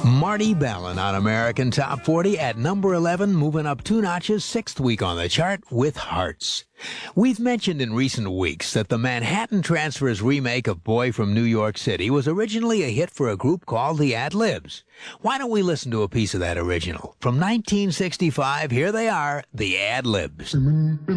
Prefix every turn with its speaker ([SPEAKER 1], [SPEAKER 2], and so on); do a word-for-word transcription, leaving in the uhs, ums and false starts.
[SPEAKER 1] Marty Balin on American Top forty at number eleven, moving up two notches, sixth week on the chart with Hearts. We've mentioned in recent weeks that the Manhattan Transfers remake of Boy from New York City was originally a hit for a group called the Ad-Libs. Why don't we listen to a piece of that original? From nineteen sixty-five, here they are, the Ad-Libs.